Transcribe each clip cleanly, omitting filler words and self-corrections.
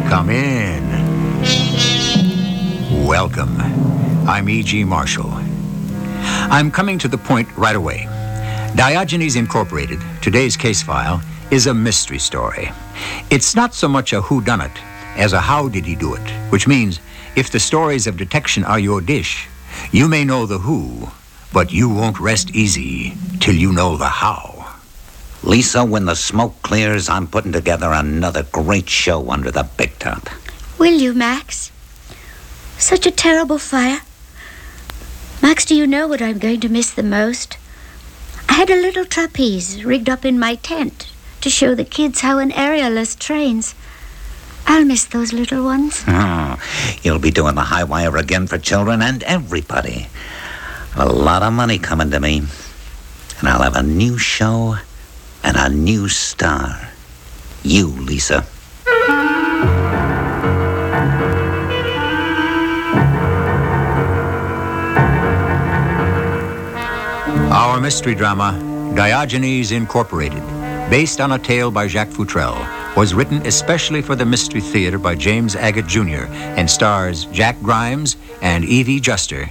Come in. Welcome. I'm E.G. Marshall. I'm coming to the point right away. Diogenes Incorporated, today's case file, is a mystery story. It's not so much a whodunit as a how did he do it, which means if the stories of detection are your dish, you may know the who, but you won't rest easy till you know the how. Lisa, when the smoke clears, I'm putting together another great show under the big top. Will you, Max? Such a terrible fire. Max, do you know what I'm going to miss the most? I had a little trapeze rigged up in my tent to show the kids how an aerialist trains. I'll miss those little ones. Oh, you'll be doing the high wire again for children and everybody. A lot of money coming to me. And I'll have a new show and a new star. You, Lisa. Our mystery drama, Diogenes Incorporated, based on a tale by Jacques Futrelle, was written especially for the Mystery Theater by James Agate Jr. and stars Jack Grimes and Evie Juster.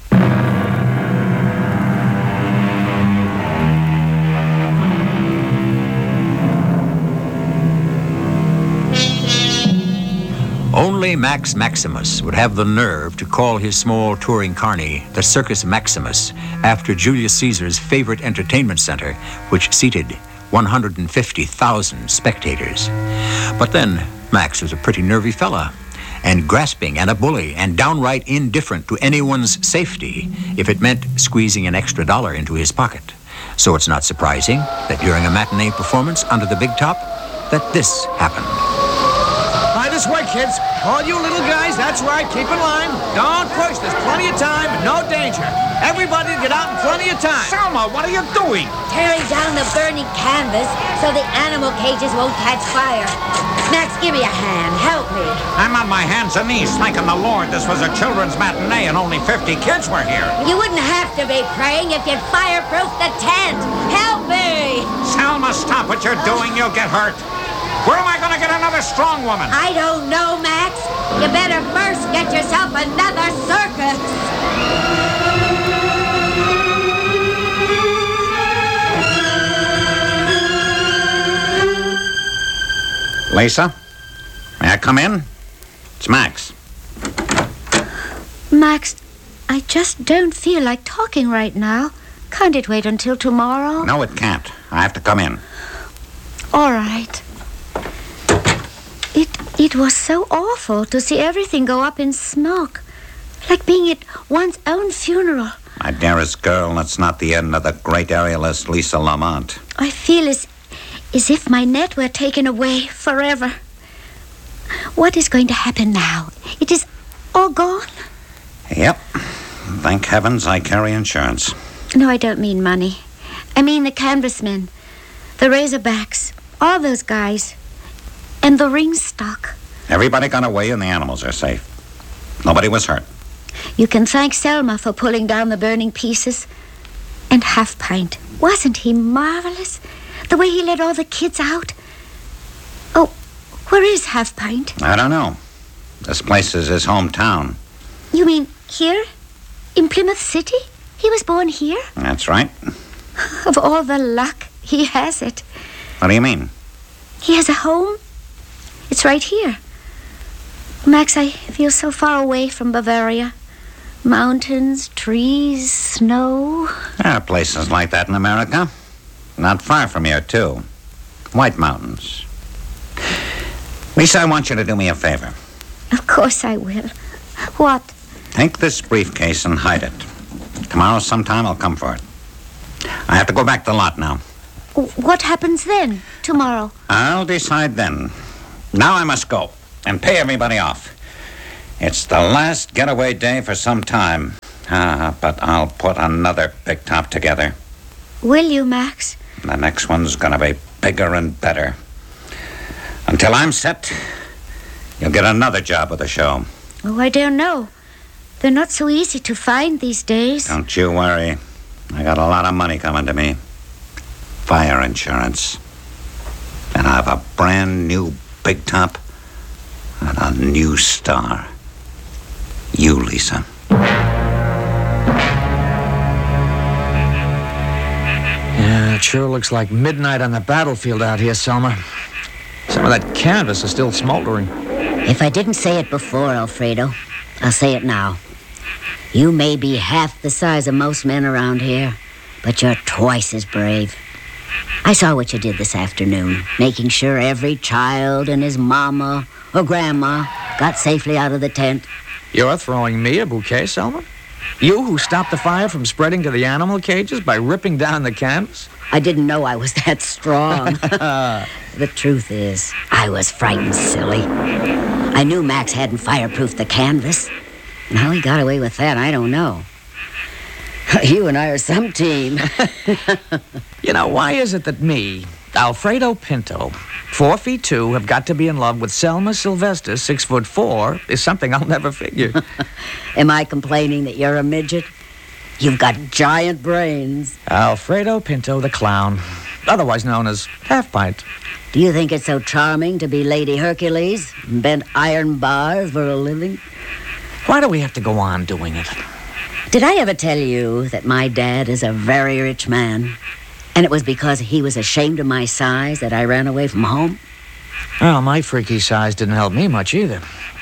Only Max Maximus would have the nerve to call his small touring carny the Circus Maximus after Julius Caesar's favorite entertainment center, which seated 150,000 spectators. But then, Max was a pretty nervy fella, and grasping and a bully and downright indifferent to anyone's safety if it meant squeezing an extra dollar into his pocket. So it's not surprising that during a matinee performance under the big top, that this happened. This way, kids. All you little guys, that's right. Keep in line. Don't push. There's plenty of time and no danger. Everybody get out in plenty of time. Selma, what are you doing? Tearing down the burning canvas so the animal cages won't catch fire. Max, give me a hand. Help me. I'm on my hands and knees thanking the Lord this was a children's matinee and only 50 kids were here. You wouldn't have to be praying if you'd fireproof the tent. Help me. Selma, stop what you're doing. You'll get hurt. Where am I going to get another strong woman? I don't know, Max. You better first get yourself another circus. Lisa, may I come in? It's Max. Max, I just don't feel like talking right now. Can't it wait until tomorrow? No, it can't. I have to come in. All right. It was so awful to see everything go up in smoke, like being at one's own funeral. My dearest girl, that's not the end of the great aerialist Lisa Lamont. I feel as if my net were taken away forever. What is going to happen now? It is all gone? Yep. Thank heavens I carry insurance. No, I don't mean money. I mean the canvasmen, the Razorbacks, all those guys. And the ring stock. Everybody got away and the animals are safe. Nobody was hurt. You can thank Selma for pulling down the burning pieces. And Half Pint. Wasn't he marvelous? The way he let all the kids out. Oh, where is Half Pint? I don't know. This place is his hometown. You mean here? In Plymouth City? He was born here? That's right. Of all the luck, he has it. What do you mean? He has a home. It's right here. Max, I feel so far away from Bavaria. Mountains, trees, snow. There are places like that in America. Not far from here, too. White Mountains. Lisa, I want you to do me a favor. Of course I will. What? Take this briefcase and hide it. Tomorrow sometime I'll come for it. I have to go back to the lot now. What happens then, tomorrow? I'll decide then. Now I must go and pay everybody off. It's the last getaway day for some time. But I'll put another big top together. Will you, Max? The next one's gonna be bigger and better. Until I'm set, you'll get another job with the show. Oh, I don't know. They're not so easy to find these days. Don't you worry. I got a lot of money coming to me. Fire insurance. And I have a brand new big top. and a new star. You, Lisa. Yeah, it sure looks like midnight on the battlefield out here, Selma. Some of that canvas is still smoldering. If I didn't say it before, Alfredo, I'll say it now. You may be half the size of most men around here, but you're twice as brave. I saw what you did this afternoon, making sure every child and his mama or grandma got safely out of the tent. You're throwing me a bouquet, Selma? You who stopped the fire from spreading to the animal cages by ripping down the canvas? I didn't know I was that strong. The truth is, I was frightened silly. I knew Max hadn't fireproofed the canvas. And how he got away with that, I don't know. You and I are some team. You know, why is it that me, Alfredo Pinto, 4'2", have got to be in love with Selma Sylvester, 6'4", is something I'll never figure. Am I complaining that you're a midget? You've got giant brains. Alfredo Pinto the clown, otherwise known as Half-Pint. Do you think it's so charming to be Lady Hercules and bend iron bars for a living? Why do we have to go on doing it? Did I ever tell you that my dad is a very rich man? And it was because he was ashamed of my size that I ran away from home? Well, my freaky size didn't help me much either.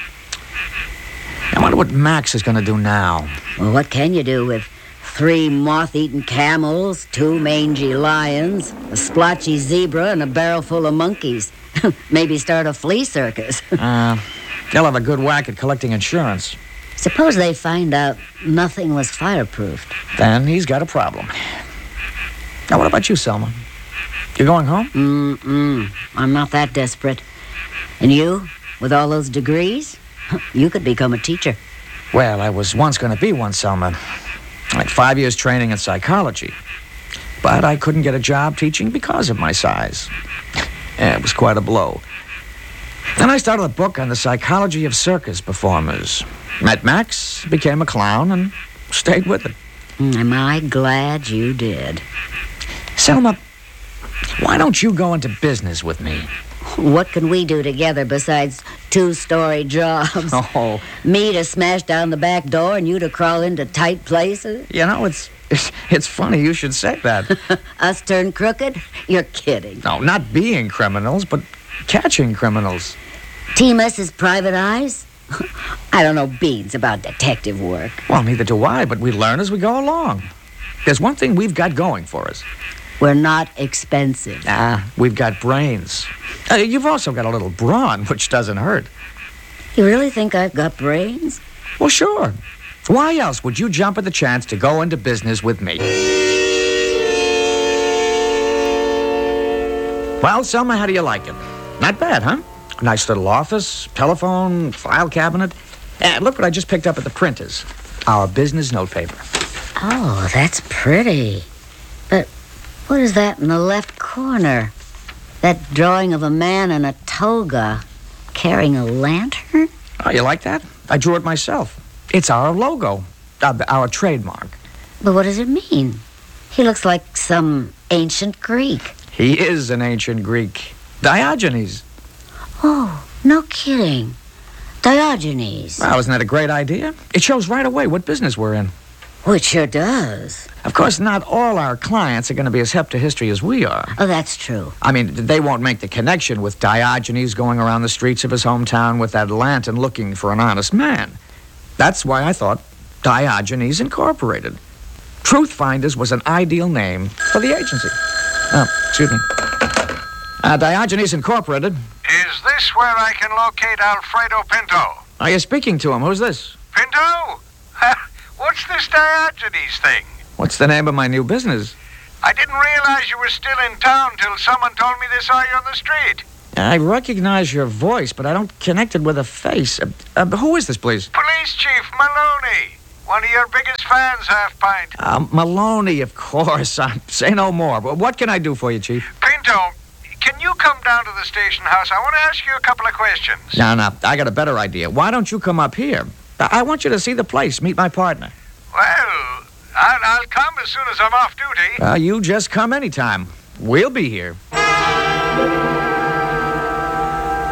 I wonder what Max is going to do now. Well, what can you do with 3 moth-eaten camels, 2 mangy lions, a splotchy zebra, and a barrel full of monkeys? Maybe start a flea circus. They'll have a good whack at collecting insurance. Suppose they find out nothing was fireproofed. Then he's got a problem. Now, what about you, Selma? You going home? I'm not that desperate. And you, with all those degrees, you could become a teacher. Well, I was once going to be one, Selma. Like 5 years training in psychology. But I couldn't get a job teaching because of my size. Yeah, it was quite a blow. Then I started a book on the psychology of circus performers. Met Max, became a clown, and stayed with it. Am I glad you did? Selma, why don't you go into business with me? What can we do together besides 2-story jobs? Oh. Me to smash down the back door and you to crawl into tight places? You know, it's funny you should say that. Us turn crooked? You're kidding. No, not being criminals, but catching criminals. Team us as private eyes? I don't know beans about detective work. Well, neither do I, but we learn as we go along. There's one thing we've got going for us. We're not expensive. We've got brains. You've also got a little brawn, which doesn't hurt. You really think I've got brains? Well, sure. Why else would you jump at the chance to go into business with me? Well, Selma, how do you like it? Not bad, huh? Nice little office, telephone, file cabinet. Look what I just picked up at the printers. Our business note paper. Oh, that's pretty. But what is that in the left corner? That drawing of a man in a toga carrying a lantern? Oh, you like that? I drew it myself. It's our logo, our trademark. But what does it mean? He looks like some ancient Greek. He is an ancient Greek. Diogenes. Oh, no kidding. Diogenes. Well, isn't that a great idea? It shows right away what business we're in. Oh, it sure does. Of course, not all our clients are going to be as hip to history as we are. Oh, that's true. I mean, they won't make the connection with Diogenes going around the streets of his hometown with that lantern looking for an honest man. That's why I thought Diogenes Incorporated. Truth Finders was an ideal name for the agency. Oh, excuse me. Diogenes Incorporated. Is this where I can locate Alfredo Pinto? Are you speaking to him? Who's this? Pinto? What's this Diogenes thing? What's the name of my new business? I didn't realize you were still in town till someone told me they saw you on the street. I recognize your voice, but I don't connect it with a face. Who is this, please? Police Chief Maloney. One of your biggest fans, Half-Pint. Maloney, of course. Say no more. But what can I do for you, Chief? Pinto, can you come down to the station house? I want to ask you a couple of questions. No. I got a better idea. Why don't you come up here? I want you to see the place, meet my partner. Well, I'll come as soon as I'm off duty. You just come anytime. We'll be here.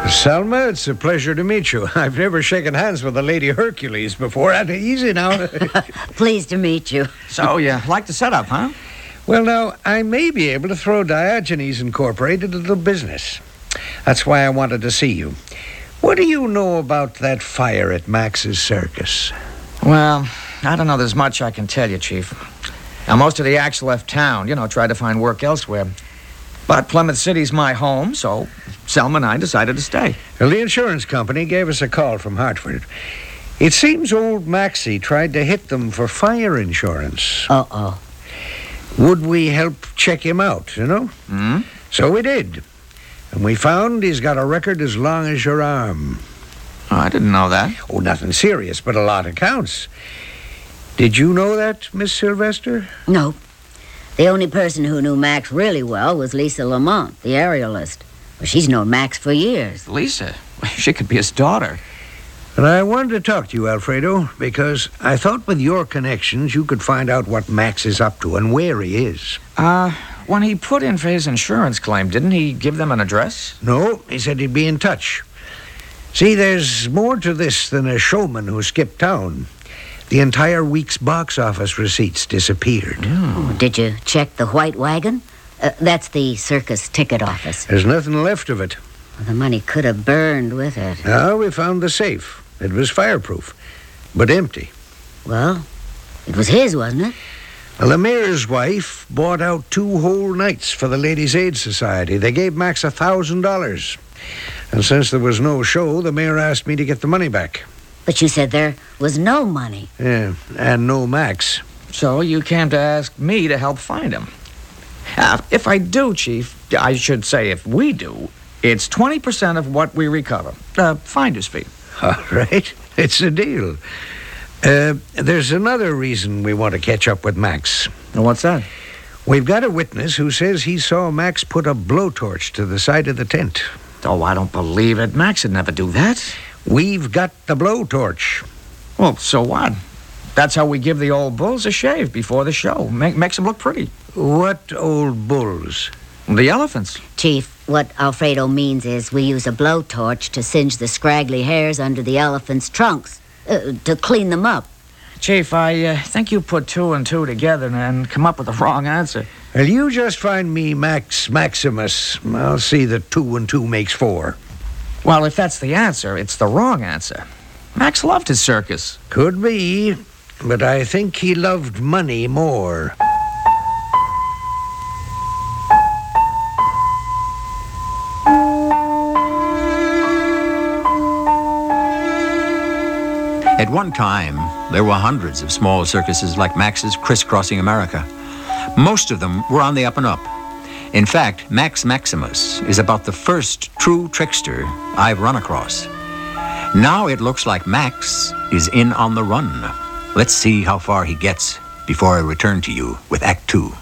Selma, it's a pleasure to meet you. I've never shaken hands with the Lady Hercules before. Easy now. Pleased to meet you. So, you like the setup, huh? Well, now, I may be able to throw Diogenes Incorporated a little business. That's why I wanted to see you. What do you know about that fire at Max's circus? Well, I don't know there's much I can tell you, Chief. Now, most of the acts left town, tried to find work elsewhere. But Plymouth City's my home, so Selma and I decided to stay. Well, the insurance company gave us a call from Hartford. It seems old Maxie tried to hit them for fire insurance. Uh-oh. Would we help check him out, Hmm? So we did. And we found he's got a record as long as your arm. Oh, I didn't know that. Oh, nothing serious, but a lot of counts. Did you know that, Miss Sylvester? No. The only person who knew Max really well was Lisa Lamont, the aerialist. Well, she's known Max for years. Lisa? She could be his daughter. And I wanted to talk to you, Alfredo, because I thought with your connections you could find out what Max is up to and where he is. When he put in for his insurance claim, didn't he give them an address? No, he said he'd be in touch. See, there's more to this than a showman who skipped town. The entire week's box office receipts disappeared. Oh, did you check the White Wagon? That's the circus ticket office. There's nothing left of it. Well, the money could have burned with it. Now we found the safe. It was fireproof, but empty. Well, it was his, wasn't it? Well, the mayor's wife bought out 2 whole nights for the Ladies' Aid Society. They gave Max $1,000. And since there was no show, the mayor asked me to get the money back. But you said there was no money. Yeah, and no Max. So you came to ask me to help find him. If I do, Chief, I should say if we do, it's 20% of what we recover. Finder's fee. All right, it's a deal. There's another reason we want to catch up with Max. And what's that? We've got a witness who says he saw Max put a blowtorch to the side of the tent. Oh, I don't believe it. Max would never do that. We've got the blowtorch. Well, so what? That's how we give the old bulls a shave before the show. Makes them look pretty. What old bulls? The elephants. Chief, what Alfredo means is we use a blowtorch to singe the scraggly hairs under the elephants' trunks, to clean them up. Chief, I think you put 2 and 2 together and come up with the wrong answer. Well, you just find me Max Maximus. I'll see that 2 and 2 makes 4. Well, if that's the answer, it's the wrong answer. Max loved his circus. Could be, but I think he loved money more. At one time, there were hundreds of small circuses like Max's crisscrossing America. Most of them were on the up and up. In fact, Max Maximus is about the first true trickster I've run across. Now it looks like Max is in on the run. Let's see how far he gets before I return to you with Act 2.